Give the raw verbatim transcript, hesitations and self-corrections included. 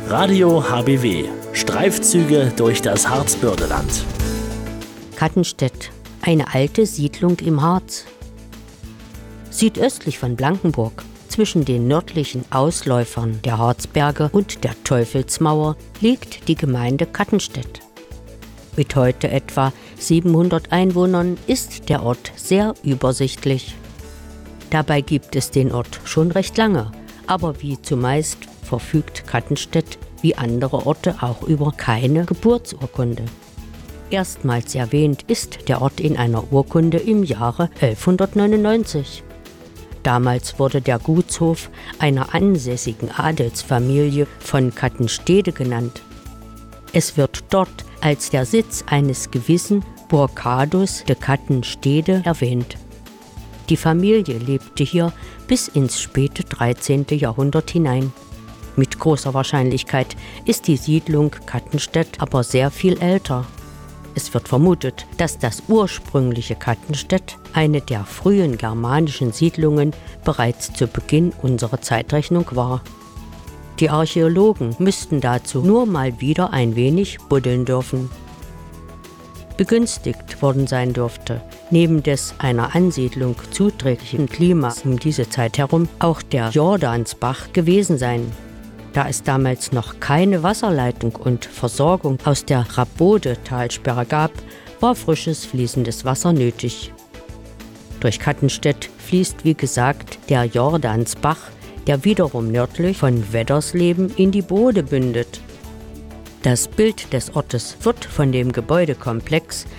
Radio H B W. Streifzüge durch das Harzbördeland. Kattenstedt, eine alte Siedlung im Harz. Südöstlich von Blankenburg, zwischen den nördlichen Ausläufern der Harzberge und der Teufelsmauer, liegt die Gemeinde Kattenstedt. Mit heute etwa siebenhundert Einwohnern ist der Ort sehr übersichtlich. Dabei gibt es den Ort schon recht lange, aber wie zumeist verfügt Kattenstedt wie andere Orte auch über keine Geburtsurkunde. Erstmals erwähnt ist der Ort in einer Urkunde im Jahre elfhundertneunundneunzig. Damals wurde der Gutshof einer ansässigen Adelsfamilie von Kattenstede genannt. Es wird dort als der Sitz eines gewissen Burchardus de Kattenstede erwähnt. Die Familie lebte hier bis ins späte dreizehnte Jahrhundert hinein. Mit großer Wahrscheinlichkeit ist die Siedlung Kattenstedt aber sehr viel älter. Es wird vermutet, dass das ursprüngliche Kattenstedt eine der frühen germanischen Siedlungen bereits zu Beginn unserer Zeitrechnung war. Die Archäologen müssten dazu nur mal wieder ein wenig buddeln dürfen. Begünstigt worden sein dürfte, neben des einer Ansiedlung zuträglichen Klimas um diese Zeit herum, auch der Jordansbach gewesen sein. Da es damals noch keine Wasserleitung und Versorgung aus der Rabode-Talsperre gab, war frisches, fließendes Wasser nötig. Durch Kattenstedt fließt, wie gesagt, der Jordansbach, der wiederum nördlich von Weddersleben in die Bode mündet. Das Bild des Ortes wird von dem Gebäudekomplex